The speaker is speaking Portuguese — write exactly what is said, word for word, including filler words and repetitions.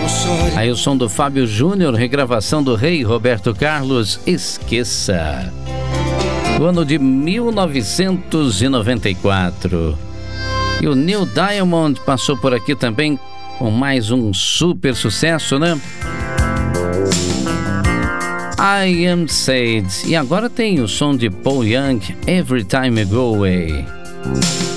Aí o som do Fábio Júnior, regravação do Rei Roberto Carlos, Esqueça. O ano de mil novecentos e noventa e quatro. E o Neil Diamond passou por aqui também com mais um super sucesso, né? I Am Sad. E agora tem o som de Paul Young, Every Time I Go Away.